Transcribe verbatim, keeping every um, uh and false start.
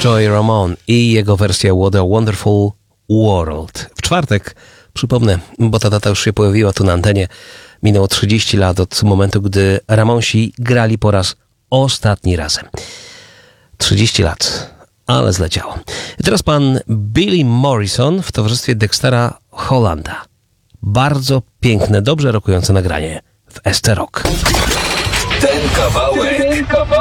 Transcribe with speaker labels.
Speaker 1: Joey Ramone i jego wersja What a Wonderful World. W czwartek, przypomnę, bo ta data już się pojawiła tu na antenie, minęło trzydzieści lat od momentu, gdy Ramonsi grali po raz ostatni razem. trzydzieści lat, ale zleciało. I teraz pan Billy Morrison w towarzystwie Dextera Hollanda. Bardzo piękne, dobrze rokujące nagranie w S T Rock.
Speaker 2: Ten kawałek